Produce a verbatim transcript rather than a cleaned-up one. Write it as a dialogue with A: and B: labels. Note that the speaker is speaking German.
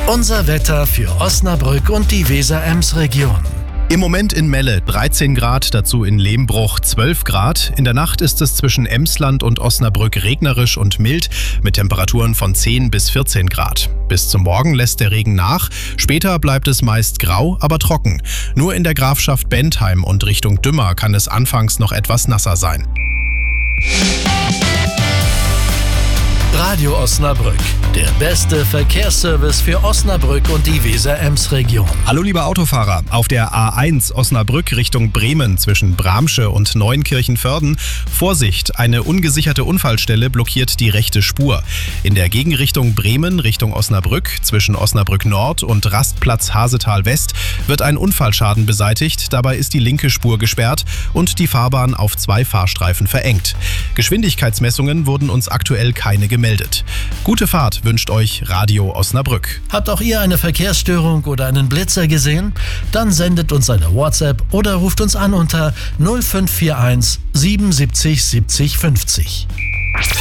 A: Unser Wetter für Osnabrück und die Weser-Ems-Region.
B: Im Moment in Melle dreizehn Grad, dazu in Lehmbruch zwölf Grad. In der Nacht ist es zwischen Emsland und Osnabrück regnerisch und mild mit Temperaturen von zehn bis vierzehn Grad. Bis zum Morgen lässt der Regen nach. Später bleibt es meist grau, aber trocken. Nur in der Grafschaft Bentheim und Richtung Dümmer kann es anfangs noch etwas nasser sein.
A: Radio Osnabrück, der beste Verkehrsservice für Osnabrück und die Weser-Ems-Region.
B: Hallo liebe Autofahrer, auf der A eins Osnabrück Richtung Bremen zwischen Bramsche und Neunkirchen-Vörden. Vorsicht, eine ungesicherte Unfallstelle blockiert die rechte Spur. In der Gegenrichtung Bremen Richtung Osnabrück zwischen Osnabrück Nord und Rastplatz Hasetal West wird ein Unfallschaden beseitigt. Dabei ist die linke Spur gesperrt und die Fahrbahn auf zwei Fahrstreifen verengt. Geschwindigkeitsmessungen wurden uns aktuell keine gemeldet. Gute Fahrt wünscht euch Radio Osnabrück.
A: Habt auch ihr eine Verkehrsstörung oder einen Blitzer gesehen? Dann sendet uns eine WhatsApp oder ruft uns an unter null fünf vier eins siebenundsiebzig siebzig fünfzig.